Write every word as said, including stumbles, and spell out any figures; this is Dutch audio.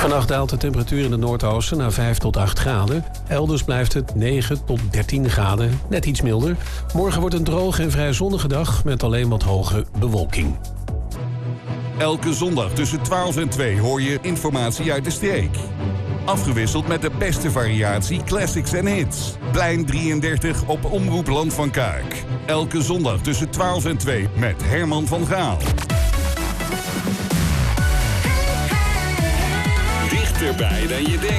Vannacht daalt de temperatuur in het Noordoosten naar vijf tot acht graden. Elders blijft het negen tot dertien graden, net iets milder. Morgen wordt een droge en vrij zonnige dag met alleen wat hoge bewolking. Elke zondag tussen twaalf en twee hoor je informatie uit de streek. Afgewisseld met de beste variatie classics en hits. Plein drieëndertig op Omroep Land van Kuik. Elke zondag tussen twaalf en twee met Herman van Gaal. Dichterbij dan je denkt.